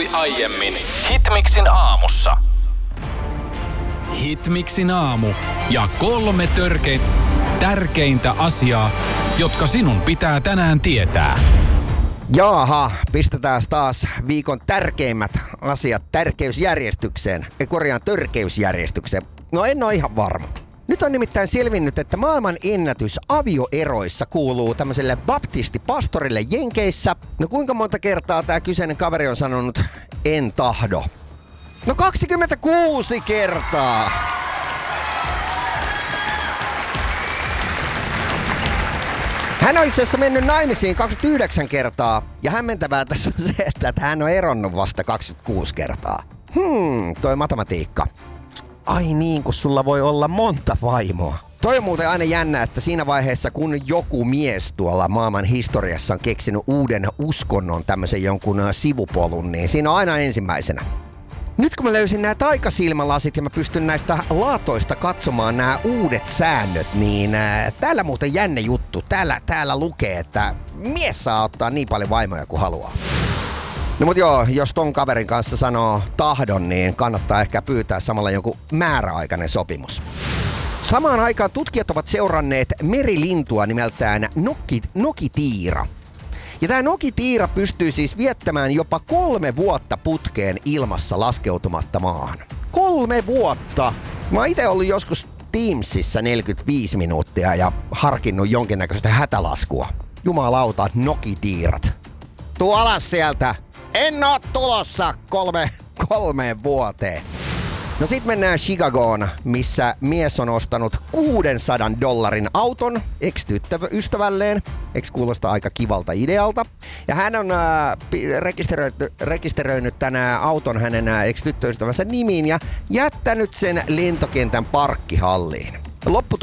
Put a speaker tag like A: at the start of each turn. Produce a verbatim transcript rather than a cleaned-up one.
A: Tunti aiemmin Hitmixin aamussa.
B: Hitmixin aamu ja kolme törkein, tärkeintä asiaa, jotka sinun pitää tänään tietää.
C: Jaaha, pistetään taas viikon tärkeimmät asiat tärkeysjärjestykseen. Ei korjaan törkeysjärjestykseen. No en ole ihan varma. Nyt on nimittäin selvinnyt, että maailman ennätys avioeroissa kuuluu tämmöiselle baptistipastorille Jenkeissä. No kuinka monta kertaa tämä kyseinen kaveri on sanonut en tahdo? No kaksikymmentäkuusi kertaa! Hän on itse asiassa mennyt naimisiin kaksikymmentäyhdeksän kertaa, ja hämmentävää tässä on se, että hän on eronnut vasta kaksikymmentäkuusi kertaa. Hmm, toi matematiikka. Ai niin, kun sulla voi olla monta vaimoa. Toi on muuten aina jännä, että siinä vaiheessa, kun joku mies tuolla maailman historiassa on keksinyt uuden uskonnon, tämmöisen jonkun sivupolun, niin siinä on aina ensimmäisenä. Nyt kun mä löysin nämä taikasilmälasit ja mä pystyn näistä laatoista katsomaan nämä uudet säännöt, niin ää, täällä muuten jänne juttu. Täällä, täällä lukee, että mies saa ottaa niin paljon vaimoja kuin haluaa. No mut joo, jos ton kaverin kanssa sanoo tahdon, niin kannattaa ehkä pyytää samalla jonkun määräaikainen sopimus. Samaan aikaan tutkijat ovat seuranneet merilintua nimeltään nokki, nokitiira. Ja tää nokitiira pystyy siis viettämään jopa kolme vuotta putkeen ilmassa laskeutumatta maahan. Kolme vuotta! Mä oon ite ollut joskus Teamsissa neljäkymmentäviisi minuuttia ja harkinnut jonkinnäköistä hätälaskua. Jumalauta, nokitiirat. Tuu alas sieltä! En oo tulossa kolme, kolmeen vuoteen. No sit mennään Chicagoon, missä mies on ostanut kuusisataa dollarin auton ex-ystävälleen. Eikö kuulosta aika kivalta idealta? Ja hän on äh, rekisteröinyt, rekisteröinyt tänä auton hänen äh, ex-tyttöystävänsä nimiin ja jättänyt sen lentokentän parkkihalliin. Loppu